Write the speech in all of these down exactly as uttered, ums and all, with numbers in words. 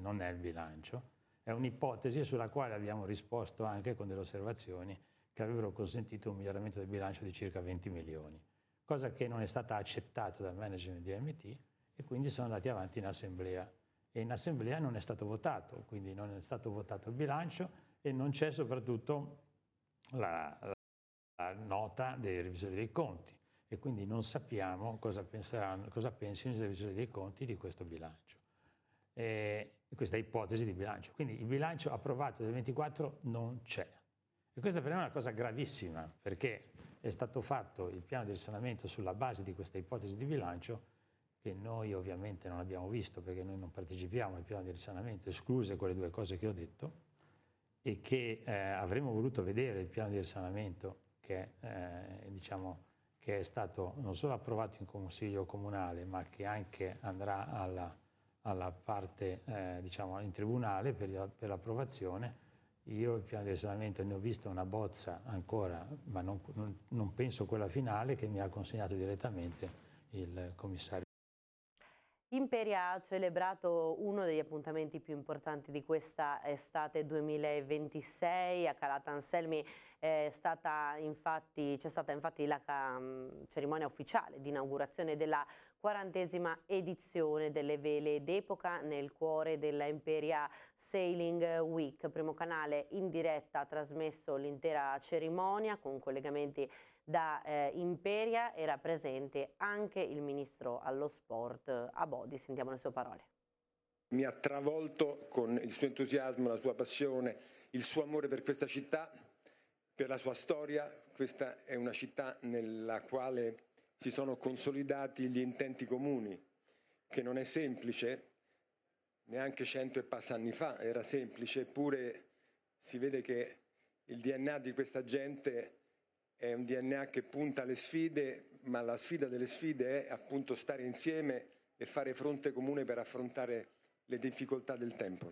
non è il bilancio, è un'ipotesi sulla quale abbiamo risposto anche con delle osservazioni che avrebbero consentito un miglioramento del bilancio di circa venti milioni, cosa che non è stata accettata dal management di A M T e quindi sono andati avanti in assemblea. E in assemblea non è stato votato, quindi non è stato votato il bilancio e non c'è soprattutto la, la, la nota dei revisori dei conti e quindi non sappiamo cosa, penseranno, cosa pensino i revisori dei conti di questo bilancio. E questa ipotesi di bilancio. Quindi il bilancio approvato del ventiquattro non c'è. E questa per me è una cosa gravissima, perché è stato fatto il piano di risanamento sulla base di questa ipotesi di bilancio che noi ovviamente non abbiamo visto perché noi non partecipiamo al piano di risanamento, escluse quelle due cose che ho detto, e che eh, avremmo voluto vedere il piano di risanamento che, eh, diciamo, che è stato non solo approvato in Consiglio Comunale, ma che anche andrà alla, alla parte, eh, diciamo, in tribunale per, per l'approvazione. Io il piano di risanamento ne ho visto una bozza ancora, ma non, non, non penso quella finale, che mi ha consegnato direttamente il commissario. Imperia ha celebrato uno degli appuntamenti più importanti di questa estate duemilaventisei. A Calattanselmi è stata infatti, c'è stata infatti la um, cerimonia ufficiale di inaugurazione della quarantesima edizione delle vele d'epoca nel cuore della Imperia Sailing Week. Primo canale in diretta ha trasmesso l'intera cerimonia con collegamenti da eh, Imperia. Era presente anche il ministro allo sport Abodi. Sentiamo le sue parole. Mi ha travolto con il suo entusiasmo, la sua passione, il suo amore per questa città, per la sua storia. Questa è una città nella quale si sono consolidati gli intenti comuni, che non è semplice, neanche cento e passa anni fa era semplice, eppure si vede che il D N A di questa gente è un D N A che punta alle sfide, ma la sfida delle sfide è appunto stare insieme e fare fronte comune per affrontare le difficoltà del tempo.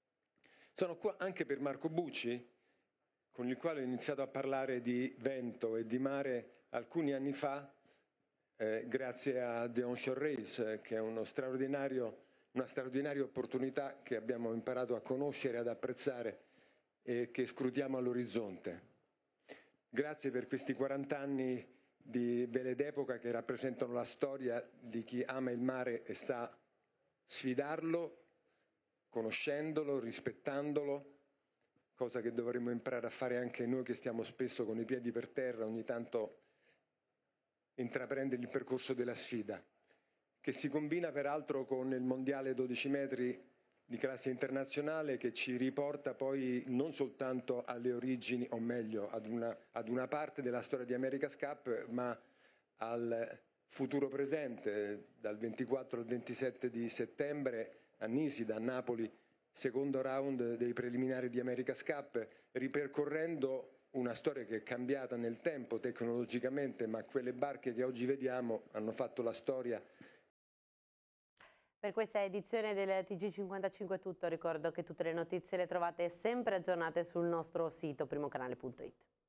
Sono qua anche per Marco Bucci, con il quale ho iniziato a parlare di vento e di mare alcuni anni fa, eh, grazie a The Onshore Race, che è uno straordinario, una straordinaria opportunità che abbiamo imparato a conoscere e ad apprezzare e che scrutiamo all'orizzonte. Grazie per questi quaranta anni di vele d'epoca che rappresentano la storia di chi ama il mare e sa sfidarlo, conoscendolo, rispettandolo, cosa che dovremmo imparare a fare anche noi che stiamo spesso con i piedi per terra, ogni tanto intraprendere il percorso della sfida, che si combina peraltro con il mondiale dodici metri di classe internazionale che ci riporta poi non soltanto alle origini, o meglio ad una, ad una parte della storia di America's Cup, ma al futuro presente, dal ventiquattro al ventisette di settembre a Nisida, a Napoli, secondo round dei preliminari di America's Cup, ripercorrendo una storia che è cambiata nel tempo tecnologicamente, ma quelle barche che oggi vediamo hanno fatto la storia. Per questa edizione del T G cinquantacinque è tutto. Ricordo che tutte le notizie le trovate sempre aggiornate sul nostro sito primocanale punto it.